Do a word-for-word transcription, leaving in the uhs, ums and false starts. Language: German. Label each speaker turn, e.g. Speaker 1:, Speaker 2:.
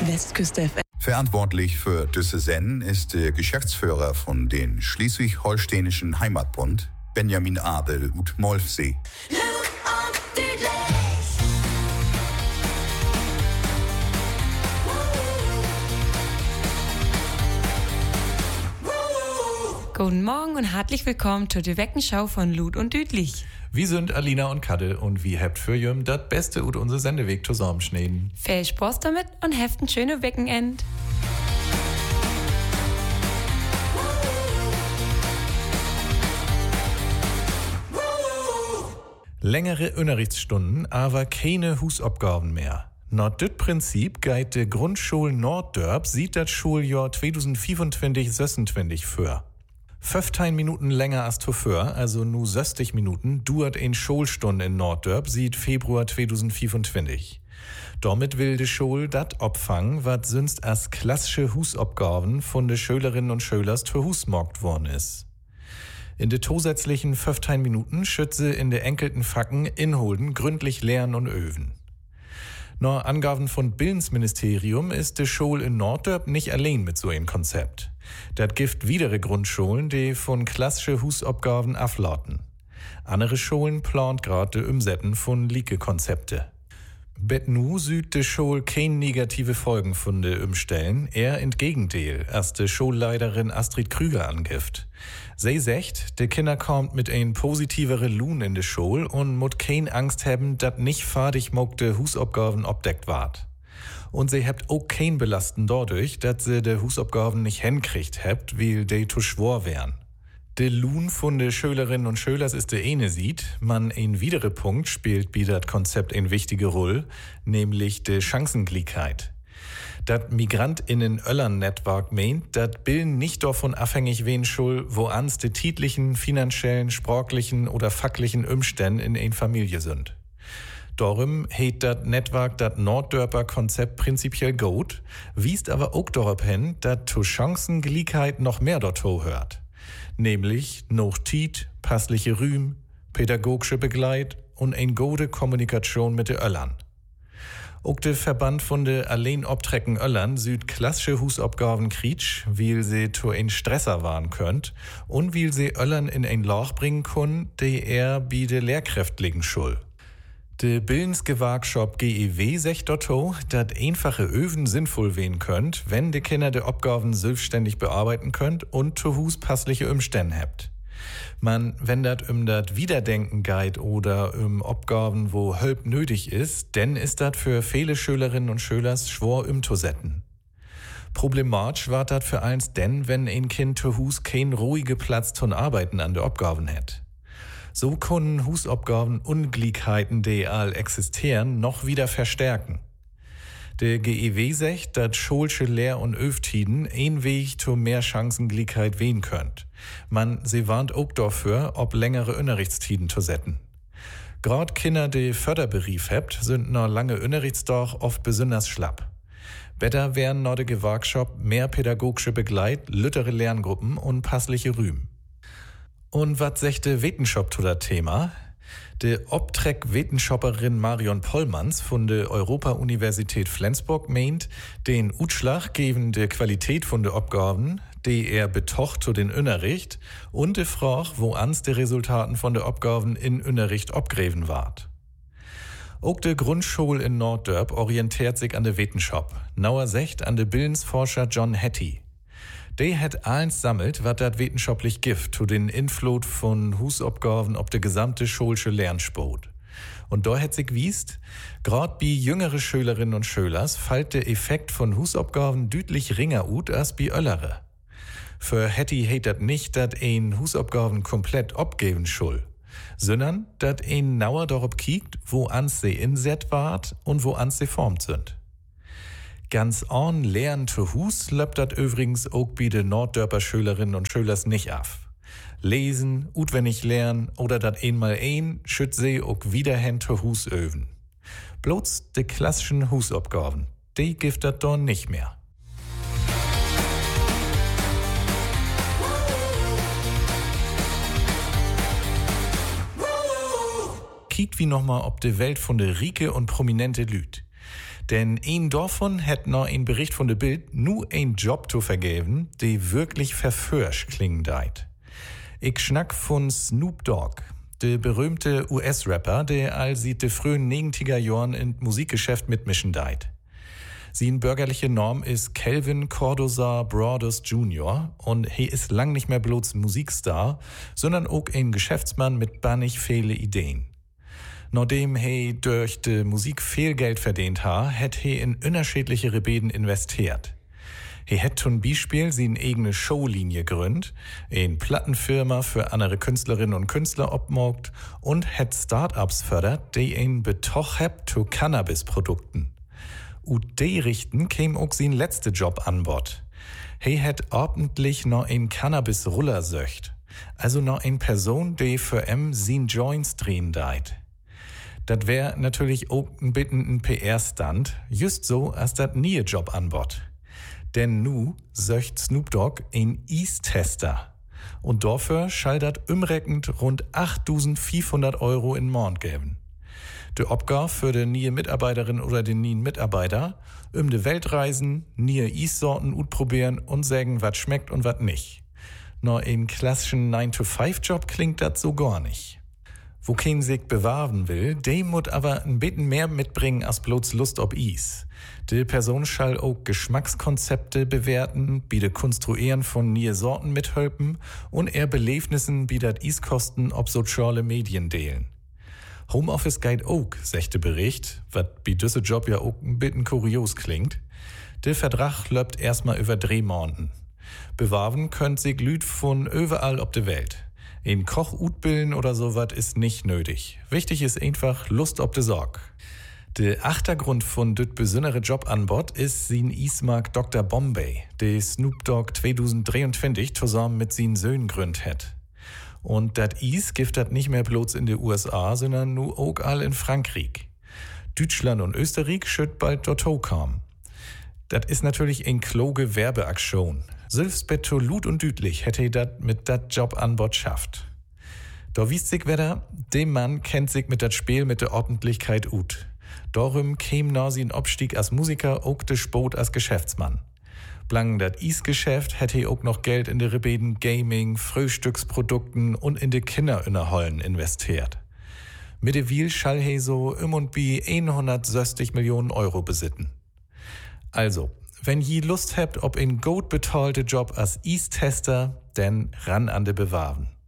Speaker 1: Westküste F M.
Speaker 2: Verantwortlich für diese Sendung ist der Geschäftsführer von den Schleswig-Holsteinischen Heimatbund, Benjamin Abel ut Molfsee.
Speaker 3: Guten Morgen und herzlich willkommen zur Weckenschau von Lud und Düdlich.
Speaker 4: Wir sind Alina und Kadde und wie habt für jüm das Beste ut unser Sendeweg zusammenschneiden.
Speaker 3: Viel Spaß damit und habt ein schönes Wochenende.
Speaker 4: Längere Unterrichtsstunden, aber keine Husabgaben mehr. Nach dit Prinzip geht de Grundschule Norddörp sieht das Schuljahr zweitausendvierundzwanzig sechsundzwanzig für. fünfzehn Minuten länger als zuvor, also nur sechzig Minuten, duert ein Schulstunde in Norddörp sieht Februar zweitausendvierundzwanzig. Damit will de Schule dat abfangen, was sonst als klassische Husabgaben von de Schülerinnen und Schülers für Husmarkt worden ist. In de zusätzlichen fünfzehn Minuten schütze in de enkelten Facken inholden gründlich lernen und öven. Nach Angaben von Bildungsministerium ist de Schule in Norddörp nicht allein mit so einem Konzept. Dat gibt widere Grundschulen, die von klassische Husabgaben aflauten. Andere Schulen plant gerade de Umsetzen von Like-Konzepte. Bet nu süd de Schule kein negative Folgen von de Umstellen, eher im Gegenteil, als de Schulleiterin Astrid Krüger angift. Sie sagt, de Kinder kommt mit ein positivere Lohn in de Schule und mut kein Angst haben, dat nicht fertig mogte Husabgaben obdeckt ward. Und sie habt auch kein Belasten dadurch, dat sie de Husabgaben nicht hinkriegt habt, weil de zu schwor wären. De Lohn von de Schülerinnen und Schülers ist de eine sieht, man ein widere Punkt spielt bei dat Konzept eine wichtige Rolle, nämlich de Chancengleichheit. Dat MigrantInnen Öllern-Network meint, dat Bilden nicht davon abhängig wen Schul, wo ans de titlichen, finanziellen, sprachlichen oder fachlichen Umständen in ein Familie sind. Darum heet dat Network dat Norddörper Konzept prinzipiell gut, wiest aber auch darauf hin, dat zu Chancengleichheit noch mehr dortho hört. Nämlich noch Tiet, passliche Rühm, pädagogische Begleit und ein gute Kommunikation mit de Öllern. Auch der Verband von de allein obtrecken Öllern süd klassische Husabgaben krietsch, weil sie zu ein Stresser waren könnt und weil sie Öllern in ein Loch bringen können, die er bei de Lehrkräft legen schul. De Bildungsgewerkschaft G E W sagt dotto, dat einfache Öven sinnvoll wehen könnt, wenn de Kinder de Abgaben selbstständig bearbeiten könnt und zu Hus passliche Umstände habt. Man, wenn dat um dat Wiederdenken geht oder um Abgaben, wo Hölp nötig ist, denn ist dat für viele Schülerinnen und Schülers schwor umzusetzen. Problematisch war dat für eins denn, wenn ein Kind zu Hus kein ruhige Platz zum Arbeiten an de Abgaben hätt. So können Husabgaben Ungleichheiten, die all existieren, noch wieder verstärken. Der G E W sagt, dass schulsche Lehr- und Öftiden ein Weg zu mehr Chancengleichheit wehen könnt. Man, sie warnt auch dafür, ob längere Unterrichtstiden zu setzen. Gerade Kinder, die Förderbrief habt, sind noch lange Unterrichtsdach oft besonders schlapp. Besser wären noch der Gewerkschaft mehr pädagogische Begleit, lüttere Lerngruppen und passliche Rühm. Und was sechte Wissenschaft zu das Thema? De Obtreck-Wissenschafterin Marion Pollmanns von der Europa-Universität Flensburg meint, den Utschlag geben de Qualität von de Abgaben, die er betocht zu den Unterricht und de Frage, wo ans de Resultaten von de Abgaben in Unterricht abgräven ward. Auch de Grundschule in Norddörp orientiert sich an de Wissenschaft, nauer secht an de Bildungsforscher John Hattie. Der hat eins sammelt, was dat wissenschaftlich gibt, zu den Influt von Husabgaben ob de gesamte schulsche Lernsport. Und da hat sich wiest, grad bei jüngere Schülerinnen und Schülers fällt der Effekt von Husabgaben deutlich ringer ut als bei öllere. Für Hattie heit dat nicht, dat ein Husabgaben komplett abgeben schul, sondern dat ein nauer darauf kiekt, wo ans sie inset ward und wo ans sie formt sind. Ganz on Lernen zu Hus löppt dat übrigens auch bei de Norddörper Schülerinnen und Schülers nicht af. Lesen, utwendig lernen oder dat einmal ein, schützt sie auch wieder hen zu Hus öven. Bloß de klassischen Husabgaben, die gibt dat doch nicht mehr. Kiekt wie nochmal ob de Welt von de Rike und prominente Lüd. Denn ein davon hat noch ein Bericht von der Bild nur ein Job zu vergeben, die wirklich verführsch klingen deit. Ich schnack von Snoop Dogg, der berühmte U S-Rapper, der all seit de frühen neunziger Jahren in Musikgeschäft mitmischen deit. Sein bürgerliche Norm ist Calvin Cordozar Broadus Junior und he ist lang nicht mehr bloß Musikstar, sondern auch ein Geschäftsmann mit bannig viele Ideen. Nachdem he durch de Musik viel Geld verdient ha, hat he in unterschiedliche Rebeden investiert. He hat zum Beispiel seine eigene Showlinie gegründet, eine Plattenfirma für andere Künstlerinnen und Künstler obmogt und hat Start-ups fördert, die ihn betoch hab zu Cannabis-Produkten. Und die Richten käm auch sein letzter Job an Bord. He hat ordentlich noch ein Cannabis-Ruller söcht, also noch eine Person, die für em sin Joints drehen deit. Das wär natürlich auch ein bisschen ein P R-Stunt, just so als dat nie Job an Bord. Denn nu söcht Snoop Dogg ein Ease-Tester. Und dafür schall dat umreckend rund achttausendfünfhundert Euro in Mond geben. De Obgabe für de nie Mitarbeiterin oder den nie Mitarbeiter, um de Welt reisen, nie Ease-Sorten utprobieren und sagen, wat schmeckt und wat nicht. Nur im klassischen nine to five Job klingt dat so gar nicht. Wo kein sich bewahren will, dem muss aber ein bisschen mehr mitbringen als bloß Lust ob Ease. Die Person schall auch Geschmackskonzepte bewerten, biete Konstruieren von nie Sorten mithelfen und er Belebnissen bietet Ease-Kosten ob soziale Medien delen. Homeoffice geht auch, sechte Bericht, wat bi düsse Job ja auch ein bisschen kurios klingt. Der Vertrag läuft erstmal über drei Monaten. Bewahren könnt sich Lüd von überall ob de Welt. Ein Koch utbilden oder sowas ist nicht nötig. Wichtig ist einfach Lust ob de Sorg. Der Achtergrund von düt besondere Job an Bord ist sin Ismark Doktor Bombay, der Snoop Dogg zweitausenddreiundzwanzig zusammen mit sin Söhnen gründet hat. Und dat Is gibt dat nicht mehr bloß in de U S A, sondern nu auch all in Frankreich. Deutschland und Österreich schütt bald dortho kam. Dat is natürlich ein kloge Werbeaktion. Sülfsbetto Lut und Dütlich hätte dat mit dat Job an Bord schafft. Da wiest sich wieder, dem Mann kennt sich mit dat Spiel mit der Ordentlichkeit ut. Darum käm na sin Abstieg als Musiker auch de Sport als Geschäftsmann. Blang dat Is-Geschäft hätte auch noch Geld in de Rebeden Gaming, Frühstücksprodukten und in de Kinderinnerhollen investiert. Mittlerweile schall he so um und bi hundertsechzig Millionen Euro besitten. Also, wenn je Lust habt ob in gut betalte Job als Ease-Tester, denn ran an de Bewahren.